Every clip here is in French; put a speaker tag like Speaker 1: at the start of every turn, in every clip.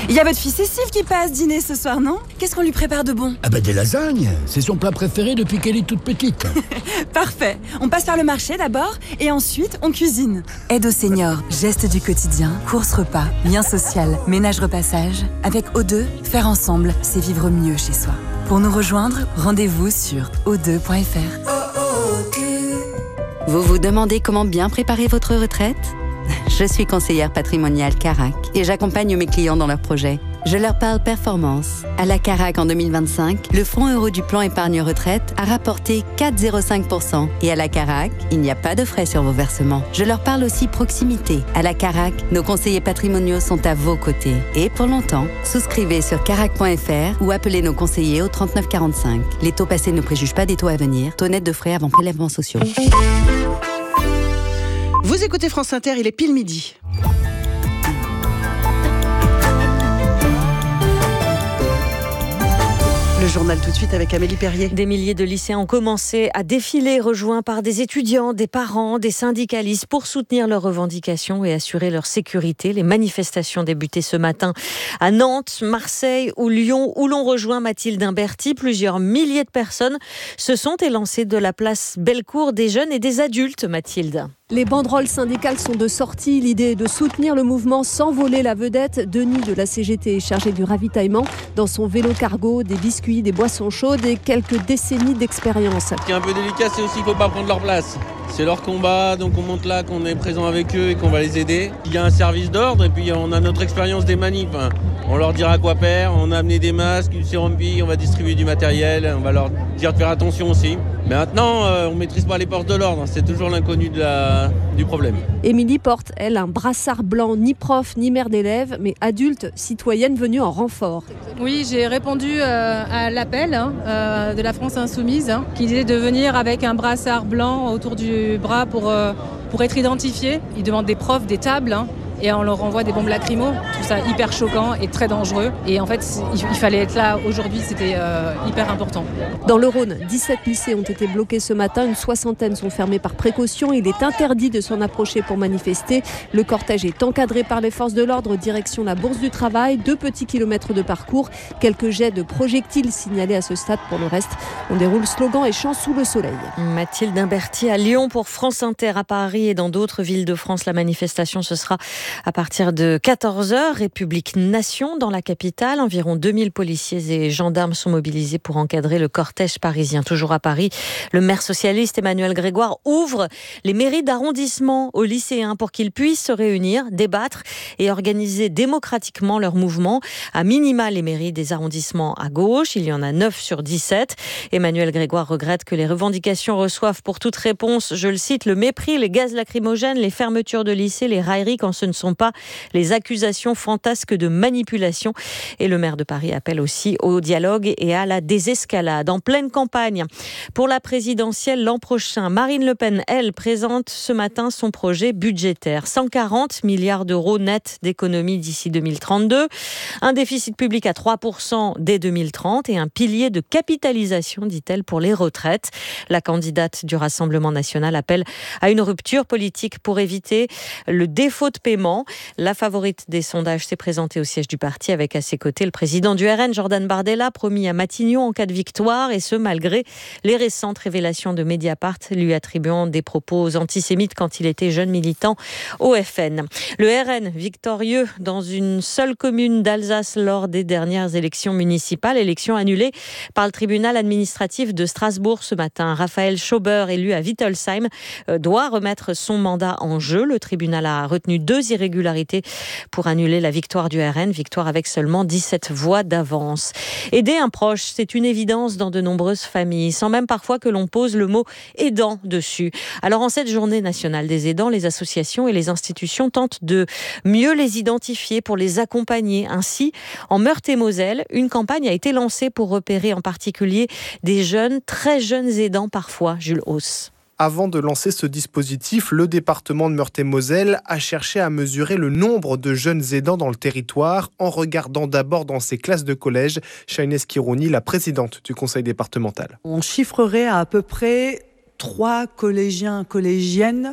Speaker 1: Il y a votre fille Cécile qui passe dîner ce soir, non? Qu'est-ce qu'on lui prépare de bon?
Speaker 2: Ah bah des lasagnes, c'est son plat préféré depuis qu'elle est toute petite.
Speaker 1: Parfait. On passe par le marché d'abord et ensuite on cuisine. Aide aux seniors, gestes du quotidien, courses repas, lien social, ménage repassage. Avec O2, faire ensemble, c'est vivre mieux chez soi. Pour nous rejoindre, rendez-vous sur o2.fr.
Speaker 3: Vous vous demandez comment bien préparer votre retraite? Je suis conseillère patrimoniale Carac et j'accompagne mes clients dans leurs projets. Je leur parle performance. À la Carac en 2025, le fonds euro du plan épargne retraite a rapporté 4,05%. Et à la Carac, il n'y a pas de frais sur vos versements. Je leur parle aussi proximité. À la Carac, nos conseillers patrimoniaux sont à vos côtés. Et pour longtemps, souscrivez sur carac.fr ou appelez nos conseillers au 39 45. Les taux passés ne préjugent pas des taux à venir. Taux net de frais avant prélèvements sociaux.
Speaker 4: Vous écoutez France Inter, il est pile midi. Le journal tout de suite avec Amélie Perrier.
Speaker 5: Des milliers de lycéens ont commencé à défiler, rejoints par des étudiants, des parents, des syndicalistes pour soutenir leurs revendications et assurer leur sécurité. Les manifestations débutaient ce matin à Nantes, Marseille ou Lyon, où l'on rejoint Mathilde Imberti. Plusieurs milliers de personnes se sont élancées de la place Bellecour, des jeunes et des adultes, Mathilde.
Speaker 6: Les banderoles syndicales sont de sortie. L'idée est de soutenir le mouvement sans voler la vedette. Denis de la CGT est chargé du ravitaillement. Dans son vélo cargo, des biscuits, des boissons chaudes et quelques décennies d'expérience.
Speaker 7: Ce qui est un peu délicat, c'est aussi qu'il ne faut pas prendre leur place. C'est leur combat, donc on montre là qu'on est présent avec eux et qu'on va les aider. Il y a un service d'ordre et puis on a notre expérience des manifs. On leur dira quoi faire, on a amené des masques, une sérum-pille, on va distribuer du matériel, on va leur dire de faire attention aussi. Mais maintenant, on ne maîtrise pas les forces de l'ordre, c'est toujours l'inconnu du problème.
Speaker 6: Émilie porte, elle, un brassard blanc, ni prof, ni mère d'élève, mais adulte, citoyenne venue en renfort.
Speaker 8: Oui, j'ai répondu à l'appel de la France Insoumise, qui disait de venir avec un brassard blanc autour du bras pour être identifié. Ils demandent des profs, des tables, et on leur envoie des bombes lacrymo. Je trouve ça hyper choquant et très dangereux. Et en fait, il fallait être là aujourd'hui, c'était hyper important.
Speaker 6: Dans le Rhône, 17 lycées ont été bloqués ce matin. Une soixantaine sont fermés par précaution. Il est interdit de s'en approcher pour manifester. Le cortège est encadré par les forces de l'ordre, direction la Bourse du Travail. 2 petits kilomètres de parcours. Quelques jets de projectiles signalés à ce stade. Pour le reste, on déroule slogans et chants sous le soleil.
Speaker 5: Mathilde Imberti à Lyon pour France Inter. À Paris et dans d'autres villes de France, la manifestation, ce sera à partir de 14h, République Nation dans la capitale. Environ 2000 policiers et gendarmes sont mobilisés pour encadrer le cortège parisien. Toujours à Paris, le maire socialiste Emmanuel Grégoire ouvre les mairies d'arrondissement aux lycéens pour qu'ils puissent se réunir, débattre et organiser démocratiquement leur mouvement. À minima, les mairies des arrondissements à gauche, il y en a 9 sur 17. Emmanuel Grégoire regrette que les revendications reçoivent pour toute réponse, je le cite, le mépris, les gaz lacrymogènes, les fermetures de lycées, les railleries quand ce ne sont pas les accusations fantasques de manipulation. Et le maire de Paris appelle aussi au dialogue et à la désescalade. En pleine campagne pour la présidentielle l'an prochain, Marine Le Pen, elle, présente ce matin son projet budgétaire. 140 milliards d'euros nets d'économies d'ici 2032, un déficit public à 3% dès 2030 et un pilier de capitalisation, dit-elle, pour les retraites. La candidate du Rassemblement national appelle à une rupture politique pour éviter le défaut de paiement. La favorite des sondages s'est présentée au siège du parti avec à ses côtés le président du RN, Jordan Bardella, promis à Matignon en cas de victoire, et ce malgré les récentes révélations de Mediapart lui attribuant des propos antisémites quand il était jeune militant au FN. Le RN victorieux dans une seule commune d'Alsace lors des dernières élections municipales, élections annulées par le tribunal administratif de Strasbourg ce matin. Raphaël Schauber, élu à Wittelsheim, doit remettre son mandat en jeu. Le tribunal a retenu 2 irrégularités pour annuler la victoire du RN, victoire avec seulement 17 voix d'avance. Aider un proche, c'est une évidence dans de nombreuses familles, sans même parfois que l'on pose le mot aidant dessus. Alors en cette journée nationale des aidants, les associations et les institutions tentent de mieux les identifier pour les accompagner. Ainsi, en Meurthe-et-Moselle, une campagne a été lancée pour repérer en particulier des jeunes, très jeunes aidants parfois. Jules Hauss.
Speaker 9: Avant de lancer ce dispositif, le département de Meurthe-et-Moselle a cherché à mesurer le nombre de jeunes aidants dans le territoire en regardant d'abord dans ses classes de collège. Shainès Kirouni, la présidente du conseil départemental.
Speaker 10: On chiffrerait à peu près 3 collégiens, collégiennes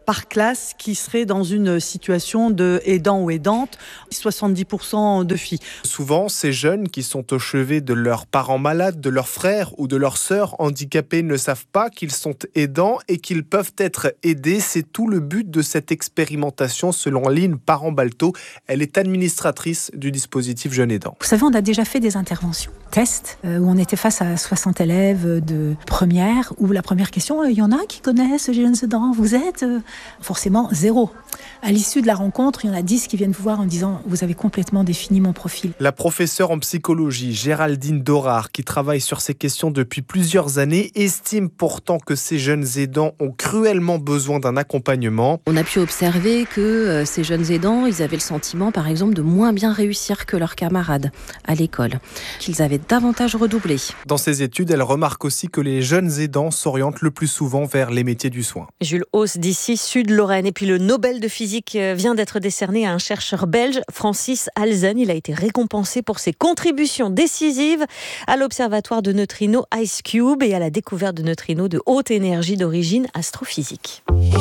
Speaker 10: par classe qui seraient dans une situation de aidant ou aidante, 70% de filles.
Speaker 9: Souvent, ces jeunes qui sont au chevet de leurs parents malades, de leurs frères ou de leurs sœurs handicapés ne savent pas qu'ils sont aidants et qu'ils peuvent être aidés. C'est tout le but de cette expérimentation selon Lynn Parent-Balto. Elle est administratrice du dispositif Jeunes Aidants.
Speaker 11: Vous savez, on a déjà fait des interventions, tests, où on était face à 60 élèves de première, où la première question, il y en a qui connaissent Jeunes Aidants, vous êtes forcément 0. À l'issue de la rencontre, il y en a 10 qui viennent vous voir en disant « vous avez complètement défini mon profil ».
Speaker 9: La professeure en psychologie, Géraldine Dorard, qui travaille sur ces questions depuis plusieurs années, estime pourtant que ces jeunes aidants ont cruellement besoin d'un accompagnement.
Speaker 12: On a pu observer que ces jeunes aidants, ils avaient le sentiment, par exemple, de moins bien réussir que leurs camarades à l'école, qu'ils avaient davantage redoublé.
Speaker 9: Dans ces études, elle remarque aussi que les jeunes aidants s'orientent le plus souvent vers les métiers du soin.
Speaker 5: Jules Hauss d'ici, Sud-Lorraine. Et puis le Nobel de physique vient d'être décerné à un chercheur belge, Francis Halzen. Il a été récompensé pour ses contributions décisives à l'observatoire de neutrinos IceCube et à la découverte de neutrinos de haute énergie d'origine astrophysique.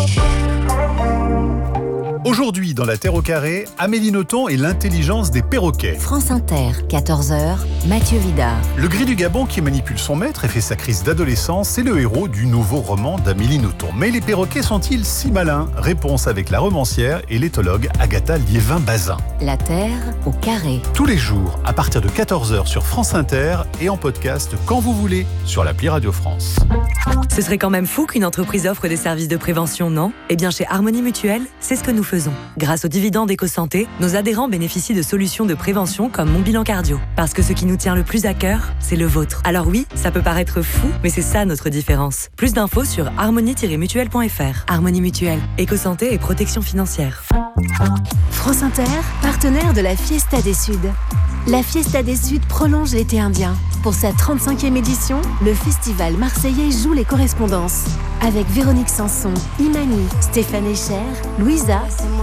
Speaker 13: Aujourd'hui, dans La Terre au carré, Amélie Nothomb et l'intelligence des perroquets.
Speaker 14: France Inter, 14h, Mathieu Vidard.
Speaker 13: Le gris du Gabon qui manipule son maître et fait sa crise d'adolescence, c'est le héros du nouveau roman d'Amélie Nothomb. Mais les perroquets sont-ils si malins ? Réponse avec la romancière et l'éthologue Agatha Liévin-Bazin.
Speaker 14: La Terre au carré.
Speaker 13: Tous les jours, à partir de 14h sur France Inter et en podcast quand vous voulez sur l'appli Radio France.
Speaker 15: Ce serait quand même fou qu'une entreprise offre des services de prévention, non ? Eh bien, chez Harmonie Mutuelle, c'est ce que nous faisons. Grâce aux dividendes Éco-Santé, nos adhérents bénéficient de solutions de prévention comme Mon Bilan Cardio. Parce que ce qui nous tient le plus à cœur, c'est le vôtre. Alors oui, ça peut paraître fou, mais c'est ça notre différence. Plus d'infos sur harmonie-mutuelle.fr. Harmonie Mutuelle, Éco-Santé et protection financière.
Speaker 14: France Inter, partenaire de la Fiesta des Suds. La Fiesta des Suds prolonge l'été indien. Pour sa 35e édition, le festival marseillais joue les correspondances. Avec Véronique Sanson, Imani, Stéphane Echer, Louisa,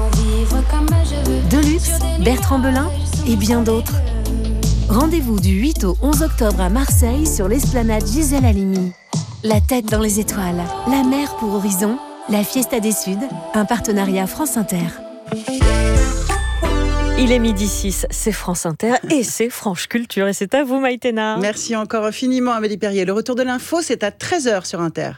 Speaker 14: Deluxe, Bertrand Belin et bien d'autres. Rendez-vous du 8 au 11 octobre à Marseille sur l'esplanade Gisèle Halimi. La tête dans les étoiles, la mer pour horizon, la Fiesta des Suds, un partenariat France Inter.
Speaker 5: Il est 12h06, c'est France Inter et c'est Franche Culture. Et c'est à vous, Maïtena.
Speaker 4: Merci encore infiniment, Amélie Perrier. Le retour de l'info, c'est à 13h sur Inter.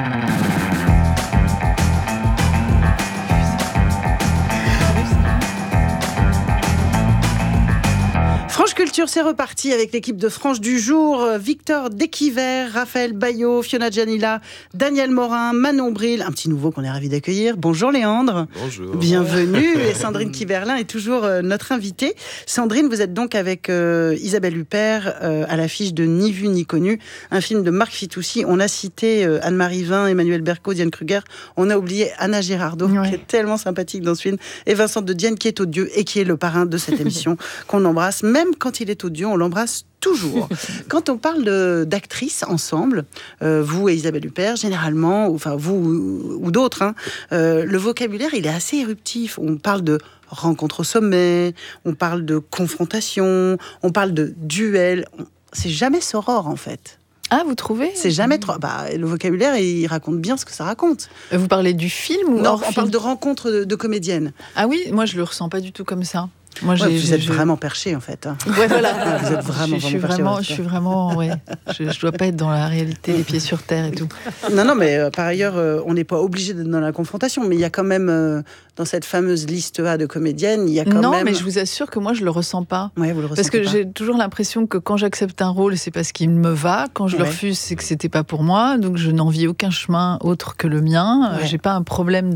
Speaker 4: Franche Culture, c'est reparti avec l'équipe de Franche du jour. Victor Desquiver, Raphaël Bayot, Fiona Gianilla, Daniel Morin, Manon Bril, un petit nouveau qu'on est ravis d'accueillir. Bonjour Léandre.
Speaker 16: Bonjour.
Speaker 4: Bienvenue. Et Sandrine Kiberlin est toujours notre invitée. Sandrine, vous êtes donc avec Isabelle Huppert à l'affiche de Ni vu ni connu, un film de Marc Fitoussi. On a cité Anne-Marie Vin, Emmanuel Berco, Diane Kruger. On a oublié Anna Girardot, qui est tellement sympathique dans ce film, et Vincent de Dienne qui est odieux et qui est le parrain de cette émission qu'on embrasse. Même quand il est odieux, on l'embrasse toujours. Quand on parle d'actrices ensemble, vous et Isabelle Huppert, généralement, enfin vous ou d'autres, le vocabulaire il est assez éruptif. On parle de rencontre au sommet, on parle de confrontation, on parle de duel. C'est jamais soror en fait.
Speaker 17: Ah, vous trouvez ?
Speaker 4: C'est jamais trop. Le vocabulaire, il raconte bien ce que ça raconte.
Speaker 17: Vous parlez du film ou
Speaker 4: non, on parle de rencontres de comédiennes.
Speaker 17: Ah oui, moi je le ressens pas du tout comme ça. Moi,
Speaker 4: vous êtes vraiment perché en fait.
Speaker 17: Ouais, voilà.
Speaker 4: Vous êtes vraiment
Speaker 17: je suis vraiment, ouais. Je dois pas être dans la réalité, les pieds sur terre et tout.
Speaker 4: Non, mais par ailleurs, on n'est pas obligé d'être dans la confrontation, mais il y a quand même dans cette fameuse liste A de comédiennes, il y a quand même.
Speaker 17: Non, mais je vous assure que moi je le ressens pas.
Speaker 4: Ouais, vous le ressentez
Speaker 17: parce que j'ai toujours l'impression que quand j'accepte un rôle, c'est parce qu'il me va. Quand je le refuse, c'est que c'était pas pour moi. Donc je n'envie aucun chemin autre que le mien. Ouais. J'ai un problème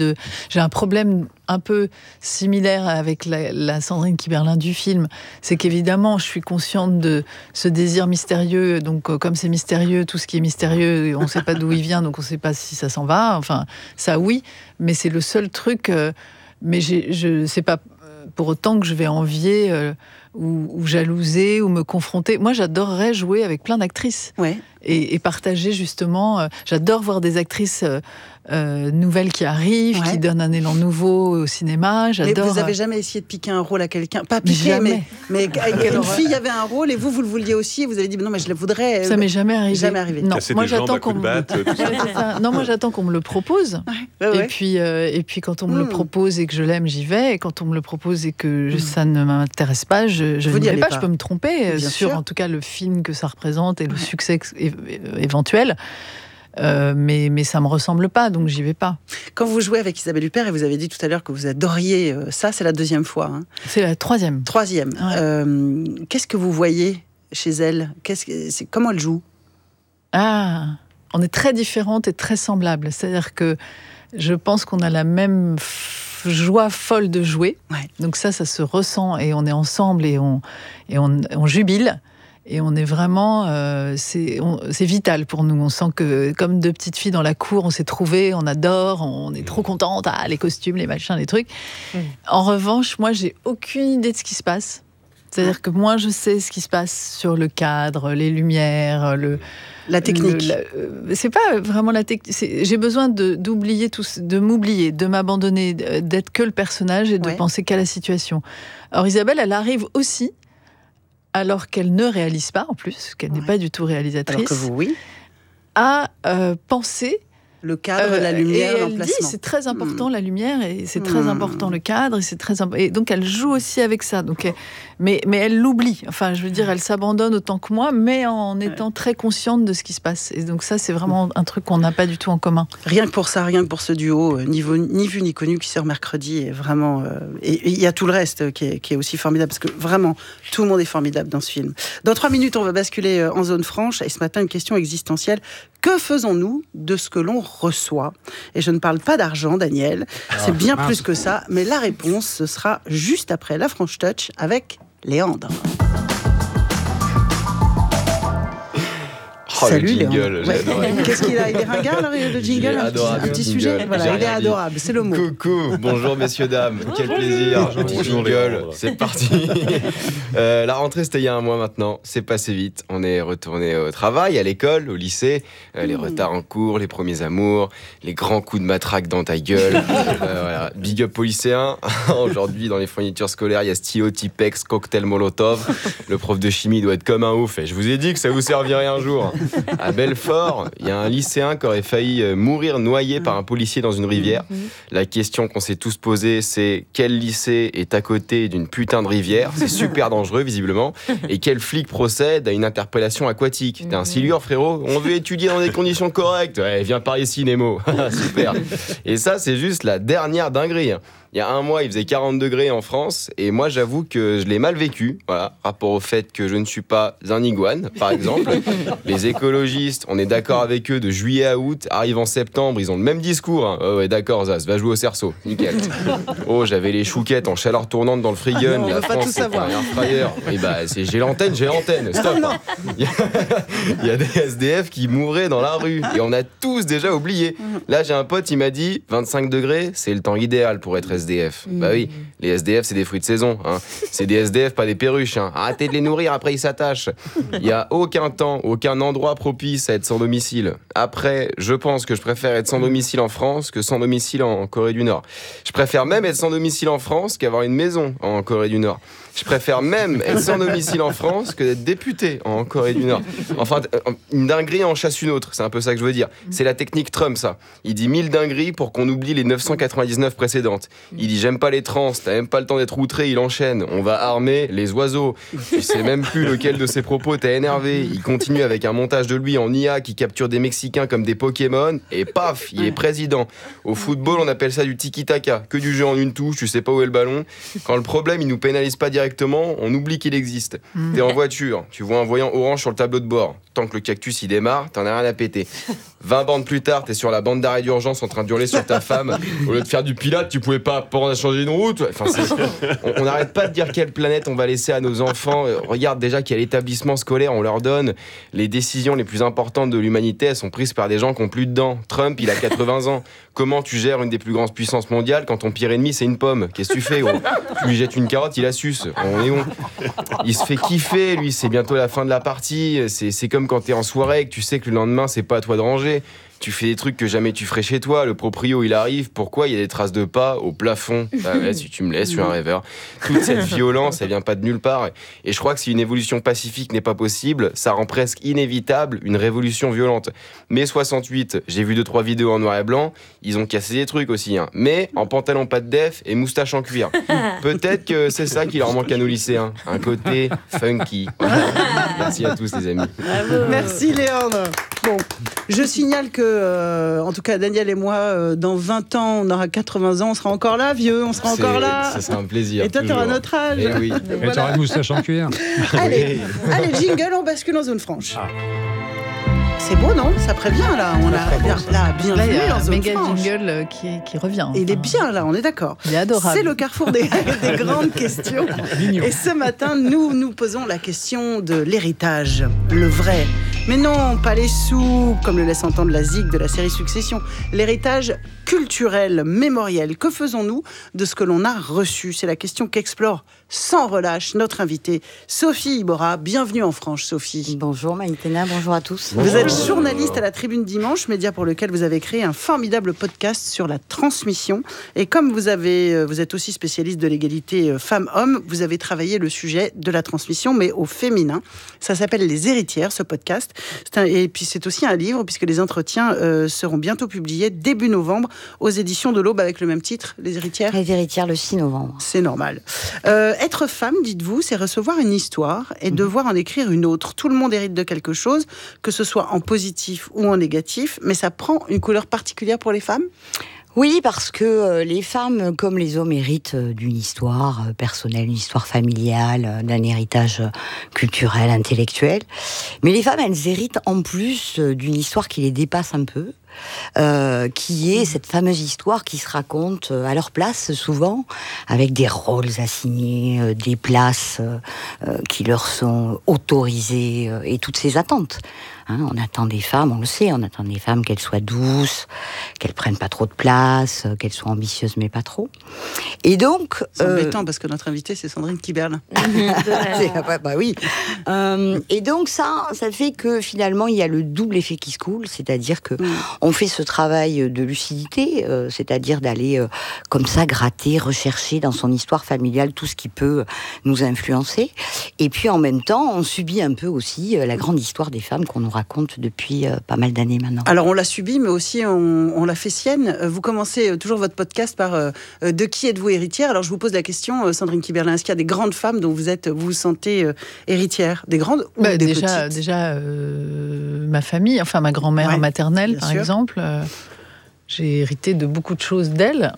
Speaker 17: un peu similaire avec la Sandrine Kiberlin du film, c'est qu'évidemment je suis consciente de ce désir mystérieux, donc comme c'est mystérieux, tout ce qui est mystérieux, on ne sait pas d'où il vient, donc on ne sait pas si ça s'en va, enfin ça oui, mais c'est le seul truc, mais c'est pas pour autant que je vais envier ou jalouser ou me confronter. Moi j'adorerais jouer avec plein d'actrices.
Speaker 4: Ouais.
Speaker 17: Et partager justement, j'adore voir des actrices nouvelles qui arrivent, qui donnent un élan nouveau au cinéma. J'adore.
Speaker 4: Mais vous avez jamais essayé de piquer un rôle à quelqu'un? Pas piquer, mais une fille avait un rôle et vous le vouliez aussi, et vous avez dit non, mais je le voudrais.
Speaker 17: Ça m'est jamais arrivé.
Speaker 4: Jamais arrivé.
Speaker 17: Non, moi j'attends qu'on moi j'attends qu'on me le propose. Et puis quand on me le propose et que je l'aime, j'y vais. Et quand on me le propose et que ça ne m'intéresse pas, je n'y vais pas. Je peux me tromper sur en tout cas le film que ça représente et le succès éventuel. Mais ça me ressemble pas, donc j'y vais pas.
Speaker 4: Quand vous jouez avec Isabelle Huppert, et vous avez dit tout à l'heure que vous adoriez ça, c'est la deuxième fois. Hein.
Speaker 17: C'est la troisième.
Speaker 4: Ouais. Qu'est-ce que vous voyez chez elle? Comment elle joue?
Speaker 17: On est très différentes et très semblables. C'est-à-dire que je pense qu'on a la même joie folle de jouer. Ouais. Donc ça se ressent et on est ensemble et on jubile. Et on est vraiment... c'est vital pour nous. On sent que, comme deux petites filles dans la cour, on s'est trouvées, on adore, on est trop contentes. Les costumes, les machins, les trucs. En revanche, moi, j'ai aucune idée de ce qui se passe. C'est-à-dire que moi, je sais ce qui se passe sur le cadre, les lumières,
Speaker 4: la technique.
Speaker 17: C'est pas vraiment la technique. J'ai besoin d'oublier tout, de m'oublier, de m'abandonner, d'être que le personnage et de penser qu'à la situation. Alors Isabelle, elle arrive aussi, alors qu'elle ne réalise pas, en plus, qu'elle n'est pas du tout réalisatrice,
Speaker 4: alors que vous, oui,
Speaker 17: à penser
Speaker 4: le cadre, la lumière,
Speaker 17: l'emplacement. Elle dit c'est très important la lumière et c'est très important le cadre et c'est très et donc elle joue aussi avec ça. Donc mais elle l'oublie. Enfin, je veux dire, elle s'abandonne autant que moi, mais en étant très consciente de ce qui se passe. Et donc ça, c'est vraiment un truc qu'on n'a pas du tout en commun.
Speaker 4: Rien que pour ça, rien que pour ce duo, ni vu ni connu, qui sort mercredi, est vraiment. Et il y a tout le reste qui est aussi formidable, parce que vraiment tout le monde est formidable dans ce film. Dans 3 minutes, on va basculer en zone franche. Et ce matin, une question existentielle. Que faisons-nous de ce que l'on reçoit? Et je ne parle pas d'argent, Daniel. C'est bien plus que ça. Mais la réponse, ce sera juste après la Franche Touch avec Léandre. Salut,
Speaker 16: le jingle,
Speaker 4: Léandre. Qu'est-ce qu'il a? Il est ringard, le jingle? Un petit sujet. Voilà, il est adorable, c'est le mot.
Speaker 16: Coucou, bonjour messieurs, dames. Quel plaisir. Petit jingle, c'est parti. La rentrée, c'était il y a un mois maintenant. C'est passé vite. On est retourné au travail, à l'école, au lycée. Les retards en cours, les premiers amours, les grands coups de matraque dans ta gueule. Voilà. Big up aux lycéens. Aujourd'hui, dans les fournitures scolaires, il y a stylo, Tipex, cocktail Molotov. Le prof de chimie doit être comme un ouf. Et je vous ai dit que ça vous servirait un jour. À Belfort, il y a un lycéen qui aurait failli mourir noyé par un policier dans une rivière. La question qu'on s'est tous posée, c'est quel lycée est à côté d'une putain de rivière? C'est super dangereux, visiblement. Et quel flic procède à une interpellation aquatique? T'es un silure, frérot? On veut étudier dans des conditions correctes. Ouais, viens par ici, Nemo. Super. Et ça, c'est juste la dernière dinguerie. Il y a un mois, il faisait 40 degrés en France, et moi, j'avoue que je l'ai mal vécu, voilà, rapport au fait que je ne suis pas un iguane, par exemple. Les écologistes, on est d'accord avec eux de juillet à août, arrive en septembre, ils ont le même discours. Hein. Oh ouais, d'accord, Zaz, va jouer au cerceau, nickel. Oh, j'avais les chouquettes en chaleur tournante dans le frigun, la France, c'est un air fryer. Et bah, j'ai l'antenne, stop. Il y a des SDF qui mouraient dans la rue, et on a tous déjà oublié. Là, j'ai un pote, il m'a dit, 25 degrés, c'est le temps idéal pour être SDF. Bah oui, les SDF, c'est des fruits de saison. Hein. C'est des SDF, pas des perruches. Hein. Arrêtez de les nourrir, après ils s'attachent. Il n'y a aucun temps, aucun endroit propice à être sans domicile. Après, je pense que je préfère être sans domicile en France que sans domicile en Corée du Nord. Je préfère même être sans domicile en France qu'avoir une maison en Corée du Nord. Je préfère même être sans domicile en France que d'être député en Corée du Nord. Enfin, une dinguerie en chasse une autre, c'est un peu ça que je veux dire. C'est la technique Trump, ça. Il dit 1000 dingueries pour qu'on oublie les 999 précédentes. Il dit j'aime pas les trans, t'as même pas le temps d'être outré, il enchaîne. On va armer les oiseaux. Je sais même plus lequel de ses propos t'a énervé. Il continue avec un montage de lui en IA qui capture des Mexicains comme des Pokémon et paf, il est président. Au football, on appelle ça du tiki-taka, que du jeu en une touche, tu sais pas où est le ballon. Quand le problème, il nous pénalise pas directement, on oublie qu'il existe. T'es en voiture, tu vois un voyant orange sur le tableau de bord. Tant que le cactus il démarre, t'en as rien à péter. 20 bandes plus tard, t'es sur la bande d'arrêt d'urgence en train de hurler sur ta femme. Au lieu de faire du pilote, tu pouvais pas pendant changer une route. Enfin, on n'arrête pas de dire quelle planète on va laisser à nos enfants. Regarde déjà quel établissement scolaire on leur donne. Les décisions les plus importantes de l'humanité, elles sont prises par des gens qui ont plus de dents. Trump, il a 80 ans. Comment tu gères une des plus grandes puissances mondiales quand ton pire ennemi c'est une pomme? Qu'est-ce que tu fais, gros? Tu lui jettes une carotte, il la suce. On est où? Il se fait kiffer, lui, c'est bientôt la fin de la partie. C'est comme quand t'es en soirée et que tu sais que le lendemain c'est pas à toi de ranger. tu fais des trucs que jamais tu ferais chez toi. Le proprio, il arrive. Pourquoi il y a des traces de pas au plafond? Bah ouais, si tu me laisses, je suis un rêveur. Toute cette violence, elle vient pas de nulle part. Et je crois que si une évolution pacifique n'est pas possible, ça rend presque inévitable une révolution violente. Mai 68, j'ai vu 2-3 vidéos en noir et blanc. Ils ont cassé des trucs aussi. Mais en pantalon pas de def et moustache en cuir. Peut-être que c'est ça qui leur manque à nos lycéens. Un côté funky. Merci à tous les amis.
Speaker 4: Merci Léandre. Bon, je signale que, en tout cas, Daniel et moi, dans 20 ans, on aura 80 ans, on sera encore là, vieux, on sera encore là.
Speaker 16: Ça sera un plaisir.
Speaker 4: Et toi, tu auras notre âge.
Speaker 16: Et oui.
Speaker 2: Et tu auras une moustache en cuir.
Speaker 4: Allez, jingle, on bascule en zone franche. C'est beau, non? Ça prévient, là. On a bien
Speaker 17: il y a
Speaker 4: en
Speaker 17: un
Speaker 4: zone
Speaker 17: méga
Speaker 4: franche.
Speaker 17: jingle qui revient.
Speaker 4: Il est bien, là, on est d'accord.
Speaker 17: Il est adorable.
Speaker 4: C'est le carrefour des grandes questions. Et ce matin, nous posons la question de l'héritage, le vrai. Mais non, pas les sous, comme le laisse entendre la zig de la série Succession. L'héritage culturel, mémoriel. Que faisons-nous de ce que l'on a reçu? C'est la question qu'explore sans relâche notre invitée, Sophie Ibora. Bienvenue en Franche, Sophie.
Speaker 18: Bonjour Maïtena, bonjour à tous.
Speaker 4: Vous êtes journaliste à la Tribune Dimanche, média pour lequel vous avez créé un formidable podcast sur la transmission. Et comme vous êtes aussi spécialiste de l'égalité femmes-hommes, vous avez travaillé le sujet de la transmission, mais au féminin. Ça s'appelle Les Héritières, ce podcast. Et puis c'est aussi un livre, puisque les entretiens seront bientôt publiés début novembre aux éditions de l'Aube avec le même titre, Les Héritières.
Speaker 18: Les Héritières, le 6 novembre.
Speaker 4: C'est normal. Être femme, dites-vous, c'est recevoir une histoire et devoir en écrire une autre. Tout le monde hérite de quelque chose, que ce soit en positif ou en négatif, mais ça prend une couleur particulière pour les femmes ?
Speaker 18: Oui, parce que les femmes, comme les hommes, héritent d'une histoire personnelle, une histoire familiale, d'un héritage culturel, intellectuel. Mais les femmes, elles héritent en plus d'une histoire qui les dépasse un peu. Qui est cette fameuse histoire qui se raconte à leur place souvent, avec des rôles assignés, des places qui leur sont autorisées et toutes ces attentes. On attend des femmes, on le sait, on attend des femmes qu'elles soient douces, qu'elles prennent pas trop de place, qu'elles soient ambitieuses mais pas trop. Et donc,
Speaker 4: c'est embêtant parce que notre invitée c'est Sandrine Kiberlin.
Speaker 18: Bah oui. Et donc ça fait que finalement il y a le double effet qui se coule, c'est-à-dire que on fait ce travail de lucidité, c'est-à-dire d'aller comme ça gratter, rechercher dans son histoire familiale tout ce qui peut nous influencer. Et puis en même temps, on subit un peu aussi la grande histoire des femmes qu'on nous raconte depuis pas mal d'années maintenant.
Speaker 4: Alors on l'a subi, mais aussi on l'a fait sienne. Vous commencez toujours votre podcast par de qui êtes-vous héritière? Alors je vous pose la question, Sandrine Kiberlin, est-ce qu'il y a des grandes femmes dont vous vous sentez héritière? Des grandes ou des petites?
Speaker 17: Déjà, ma famille, enfin ma grand-mère maternelle par exemple, j'ai hérité de beaucoup de choses d'elle.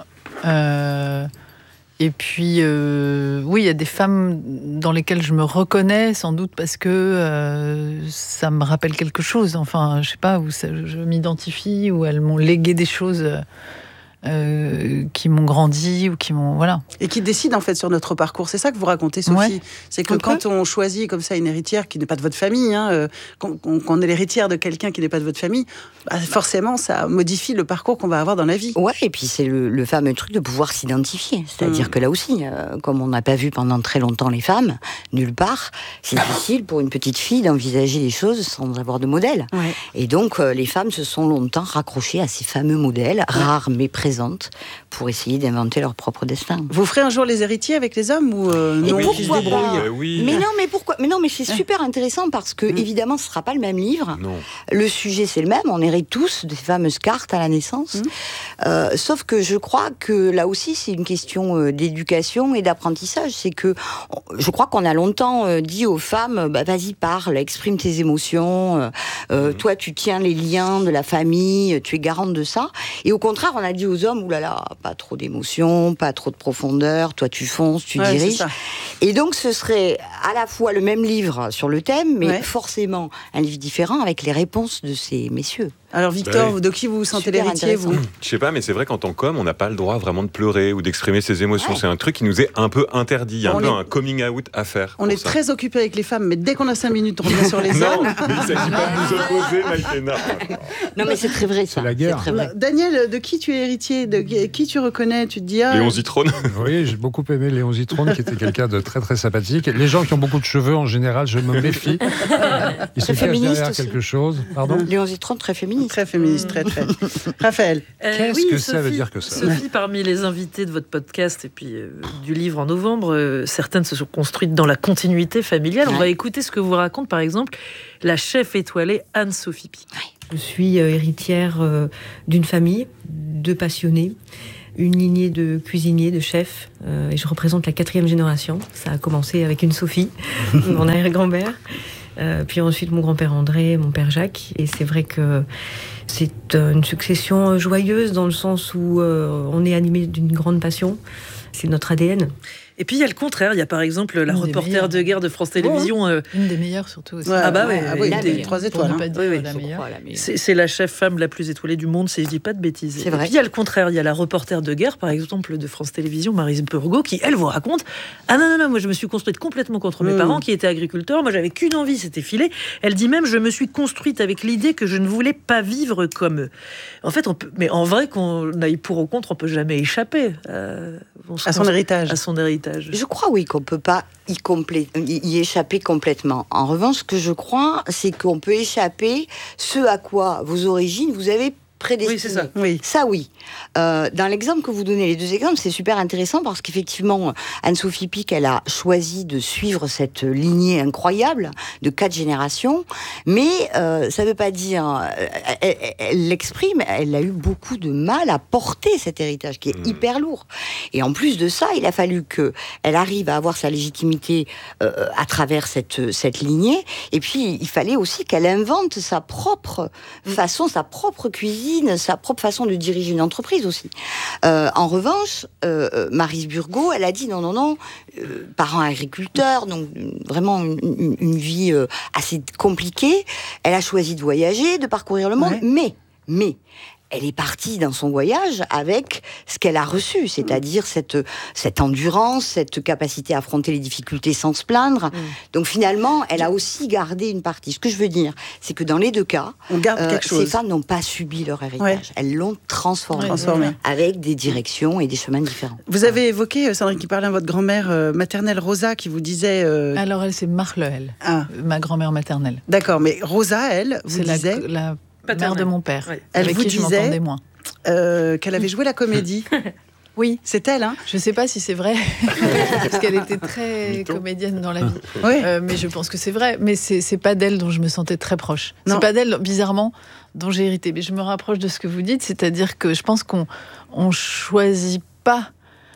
Speaker 17: Et puis, oui, il y a des femmes dans lesquelles je me reconnais, sans doute parce que ça me rappelle quelque chose. Enfin, je sais pas, où je m'identifie, où elles m'ont légué des choses qui m'ont grandi ou qui m'ont... Voilà.
Speaker 4: Et qui décident en fait sur notre parcours. C'est ça que vous racontez, Sophie. Ouais. C'est que quand on choisit comme ça une héritière qui n'est pas de votre famille, quand on est l'héritière de quelqu'un qui n'est pas de votre famille, forcément ça modifie le parcours qu'on va avoir dans la vie.
Speaker 18: Ouais, et puis c'est le fameux truc de pouvoir s'identifier. C'est-à-dire que là aussi, comme on n'a pas vu pendant très longtemps les femmes, nulle part, c'est difficile pour une petite fille d'envisager les choses sans avoir de modèle. Ouais. Et donc les femmes se sont longtemps raccrochées à ces fameux modèles, rares mais présents, pour essayer d'inventer leur propre destin.
Speaker 4: Vous ferez un jour les héritiers avec les hommes ou non?
Speaker 18: Pourquoi pas oui. Mais non, mais pourquoi? Mais non, mais c'est super intéressant parce que évidemment, ce sera pas le même livre. Non. Le sujet c'est le même. On hérite tous des fameuses cartes à la naissance. Sauf que je crois que là aussi, c'est une question d'éducation et d'apprentissage. C'est que je crois qu'on a longtemps dit aux femmes, vas-y parle, exprime tes émotions. Toi, tu tiens les liens de la famille, tu es garante de ça. Et au contraire, on a dit aux hommes, oulala, pas trop d'émotions, pas trop de profondeur, toi tu fonces, tu diriges. Et donc ce serait à la fois le même livre sur le thème, mais forcément un livre différent avec les réponses de ces messieurs.
Speaker 4: Alors Victor, de qui vous vous sentez l'héritier, vous?
Speaker 19: Je sais pas, mais c'est vrai qu'en tant qu'homme, on n'a pas le droit vraiment de pleurer ou d'exprimer ses émotions. Ouais. C'est un truc qui nous est un peu interdit. Il y a un coming out à faire.
Speaker 4: On est très occupé avec les femmes, mais dès qu'on a 5 minutes, on revient sur les hommes.
Speaker 19: Non, mais il ne s'agit pas de nous opposer, Maïtena.
Speaker 18: Non, mais c'est très vrai, ça.
Speaker 2: C'est la guerre.
Speaker 18: C'est très vrai.
Speaker 4: Daniel, de qui tu es héritier? De qui tu reconnais? Tu te dis...
Speaker 19: Léon Zitrone.
Speaker 2: Oui, j'ai beaucoup aimé Léon Zitrone, qui était quelqu'un de très très sympathique. Les gens qui ont beaucoup de cheveux, en général, je me méfie. Ils se cachent derrière quelque chose. Pardon?
Speaker 18: Léon Zitrone, très féministe. féministe.
Speaker 4: Très féministe, très. Raphaël.
Speaker 2: Qu'est-ce que ça veut dire que ça ?
Speaker 20: Sophie, parmi les invités de votre podcast et puis du livre en novembre, certaines se sont construites dans la continuité familiale. On va écouter ce que vous raconte, par exemple, la chef étoilée Anne-Sophie Pic.
Speaker 21: Je suis héritière d'une famille de passionnés, une lignée de cuisiniers, de chefs, et je représente la 4e génération. Ça a commencé avec une Sophie, mon arrière-grand-mère, puis ensuite mon grand-père André, mon père Jacques, et c'est vrai que c'est une succession joyeuse dans le sens où on est animé d'une grande passion, c'est notre ADN.
Speaker 20: Et puis il y a le contraire, il y a par exemple la reporter de guerre de France Télévisions.
Speaker 17: Une des meilleures surtout aussi.
Speaker 20: Des
Speaker 4: 3 étoiles.
Speaker 17: Pour ne pas dire la meilleure.
Speaker 20: C'est la chef femme la plus étoilée du monde, si je dis pas de bêtises.
Speaker 18: C'est vrai.
Speaker 20: Et puis il y a le contraire, il y a la reporter de guerre par exemple de France Télévisions, Maryse Burgot, qui elle vous raconte non, moi je me suis construite complètement contre mes parents qui étaient agriculteurs, moi j'avais qu'une envie, c'était filer. Elle dit même je me suis construite avec l'idée que je ne voulais pas vivre comme eux. En fait, mais en vrai qu'on aille pour ou contre, on peut jamais échapper
Speaker 4: à son héritage.
Speaker 18: Je crois, oui, qu'on ne peut pas y échapper complètement. En revanche, ce que je crois, c'est qu'on peut échapper ce à quoi vos origines vous avez prédestiné.
Speaker 20: Oui, c'est ça.
Speaker 4: Oui.
Speaker 18: Ça, oui. Dans l'exemple que vous donnez, les 2 exemples, c'est super intéressant parce qu'effectivement, Anne-Sophie Pic, elle a choisi de suivre cette lignée incroyable de 4 générations, mais ça ne veut pas dire... Elle l'exprime, elle a eu beaucoup de mal à porter cet héritage qui est hyper lourd. Et en plus de ça, il a fallu qu'elle arrive à avoir sa légitimité à travers cette lignée, et puis il fallait aussi qu'elle invente sa propre façon, sa propre cuisine, sa propre façon de diriger une entreprise aussi. En revanche, Maryse Burgot, elle a dit non, parents agriculteurs, donc vraiment une vie assez compliquée. Elle a choisi de voyager, de parcourir le monde, mais elle est partie dans son voyage avec ce qu'elle a reçu, c'est-à-dire cette endurance, cette capacité à affronter les difficultés sans se plaindre. Donc finalement, elle a aussi gardé une partie. Ce que je veux dire, c'est que dans les 2 cas,
Speaker 4: on garde quelque chose.
Speaker 18: Ces femmes n'ont pas subi leur héritage. Elles l'ont transformé avec des directions et des chemins différents.
Speaker 4: Vous avez évoqué, Sandrine qui parlait, votre grand-mère maternelle Rosa qui vous disait...
Speaker 17: Alors elle, c'est Marlehel, ma grand-mère maternelle.
Speaker 4: D'accord, mais Rosa, elle, vous disait...
Speaker 17: la mère de mon père,
Speaker 4: elle
Speaker 17: avec
Speaker 4: vous
Speaker 17: qui je m'entendais moins.
Speaker 4: Qu'elle avait joué la comédie.
Speaker 17: Oui.
Speaker 4: C'est elle, hein ?
Speaker 17: Je ne sais pas si c'est vrai, parce qu'elle était très comédienne dans la vie. Mais je pense que c'est vrai. Mais c'est pas d'elle dont je me sentais très proche. C'est pas d'elle, bizarrement, dont j'ai hérité. Mais je me rapproche de ce que vous dites, c'est-à-dire que je pense qu'on choisit pas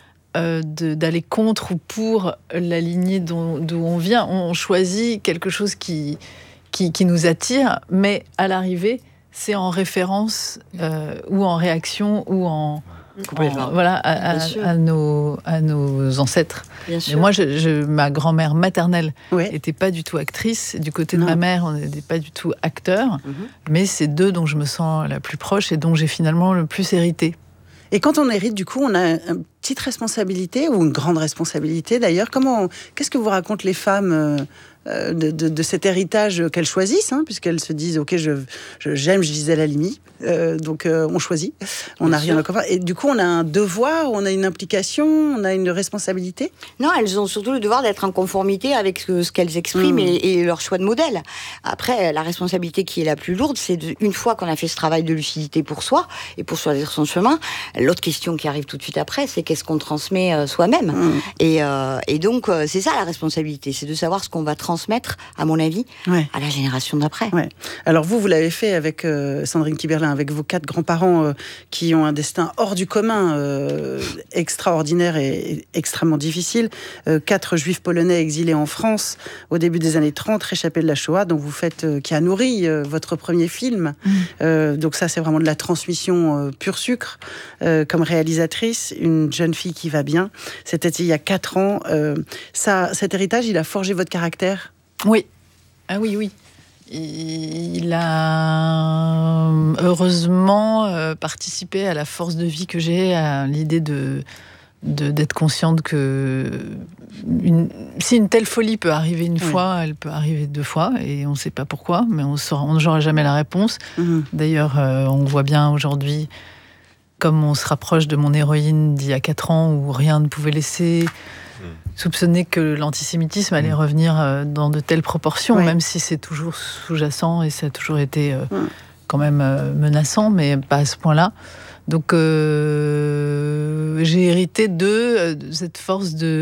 Speaker 17: d'aller contre ou pour la lignée d'où on vient. On choisit quelque chose qui nous attire, mais à l'arrivée, c'est en référence ou en réaction ou à nos ancêtres. Mais moi, ma grand-mère maternelle n'était pas du tout actrice. Du côté de ma mère, on n'était pas du tout acteur. Mais c'est 2 dont je me sens la plus proche et dont j'ai finalement le plus hérité.
Speaker 4: Et quand on hérite, du coup, on a une petite responsabilité, ou une grande responsabilité d'ailleurs. Qu'est-ce que vous racontent les femmes de cet héritage qu'elles choisissent, puisqu'elles se disent, ok, j'aime, je disais la limite, donc on choisit, on n'a rien à voir. Et du coup, on a un devoir, on a une implication, on a une responsabilité.
Speaker 18: Non, elles ont surtout le devoir d'être en conformité avec ce qu'elles expriment et leur choix de modèle. Après, la responsabilité qui est la plus lourde, c'est une fois qu'on a fait ce travail de lucidité pour soi et pour choisir son chemin, l'autre question qui arrive tout de suite après, c'est qu'est-ce qu'on transmet soi-même. Et donc, c'est ça la responsabilité, c'est de savoir ce qu'on va transmettre, à mon avis, à la génération d'après.
Speaker 4: Alors vous l'avez fait avec Sandrine Kiberlin, avec vos 4 grands-parents qui ont un destin hors du commun, extraordinaire et extrêmement difficile. 4 juifs polonais exilés en France au début des années 30, réchappés de la Shoah, dont vous faites, qui a nourri votre premier film. Donc ça, c'est vraiment de la transmission pur sucre. Comme réalisatrice, une jeune fille qui va bien. C'était il y a 4 ans. Cet héritage, il a forgé votre caractère ?
Speaker 17: Oui. Ah oui. Il a heureusement participé à la force de vie que j'ai, à l'idée d'être consciente que si une telle folie peut arriver une fois, elle peut arriver 2 fois, et on ne sait pas pourquoi, mais on n'aura jamais la réponse. D'ailleurs, on voit bien aujourd'hui, comme on se rapproche de mon héroïne d'il y a 4 ans, où rien ne pouvait laisser soupçonner que l'antisémitisme allait revenir dans de telles proportions, même si c'est toujours sous-jacent et ça a toujours été quand même menaçant, mais pas à ce point-là. Donc j'ai hérité de cette force de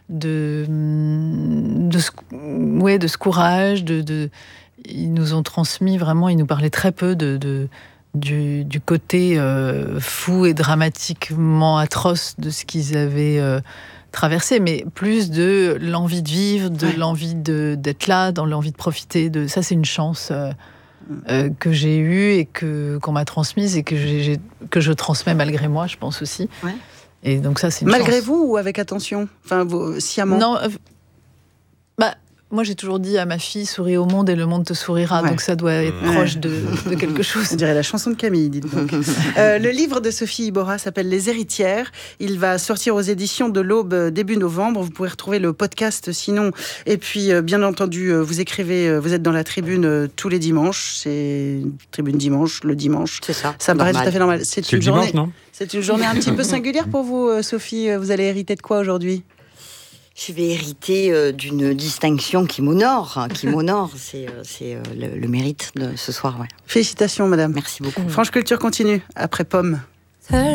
Speaker 17: ce courage. Ils nous ont transmis vraiment, ils nous parlaient très peu du côté fou et dramatiquement atroce de ce qu'ils avaient traversé, mais plus de l'envie de vivre, de l'envie d'être là, dans l'envie de profiter. Ça, c'est une chance que j'ai eue et qu'on m'a transmise et que je transmets malgré moi, je pense aussi. Ouais. Et donc ça, c'est une
Speaker 4: malgré
Speaker 17: chance.
Speaker 4: vous ou avec attention, enfin, sciemment.
Speaker 17: Non. Moi, j'ai toujours dit à ma fille, souris au monde et le monde te sourira. Ouais. Donc ça doit être proche de quelque chose.
Speaker 4: On dirait la chanson de Camille, dites donc. Le livre de Sophie Iborra s'appelle Les Héritières. Il va sortir aux éditions de l'Aube début novembre. Vous pourrez retrouver le podcast sinon. Et puis, bien entendu, vous écrivez, vous êtes dans la tribune tous les dimanches. C'est tribune dimanche, le dimanche.
Speaker 18: C'est ça.
Speaker 4: Ça me paraît tout à fait normal.
Speaker 2: C'est une journée, non ?
Speaker 4: C'est une journée un petit peu singulière pour vous, Sophie. Vous allez hériter de quoi aujourd'hui ?
Speaker 18: Je vais hériter d'une distinction qui m'honore. C'est le mérite de ce soir. Ouais.
Speaker 4: Félicitations, madame.
Speaker 18: Merci beaucoup.
Speaker 4: France Culture continue, après Pomme.